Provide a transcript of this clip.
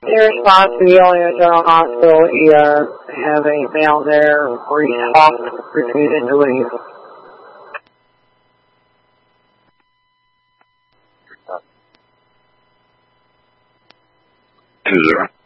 In response to the Olean General Hospital ER, have a male there, brief talk, refusing to leave. Two zero.